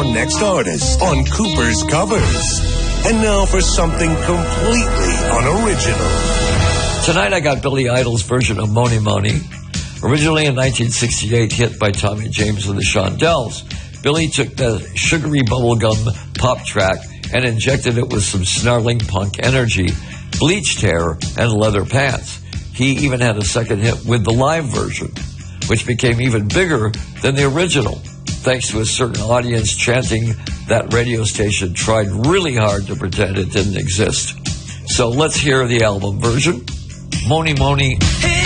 next artist on Cooper's Covers. And now for something completely unoriginal. Tonight I got Billy Idol's version of Mony Mony. Originally a 1968 hit by Tommy James and the Shondells, Billy took the sugary bubblegum pop track and injected it with some snarling punk energy, bleached hair, and leather pants. He even had a second hit with the live version, which became even bigger than the original, thanks to a certain audience chanting that radio station tried really hard to pretend it didn't exist. So let's hear the album version. Mony Mony. Hey.